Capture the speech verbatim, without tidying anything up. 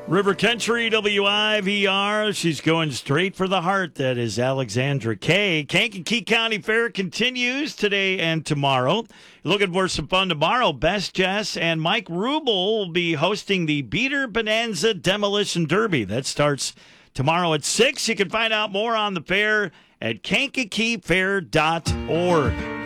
River Country, W I V R. She's going straight for the heart. That is Alexandra Kay. Kankakee County Fair continues today and tomorrow. Looking for some fun tomorrow. Best Jess and Mike Rubel will be hosting the Beater Bonanza Demolition Derby. That starts tomorrow at six. You can find out more on the fair at kankakee fair dot org.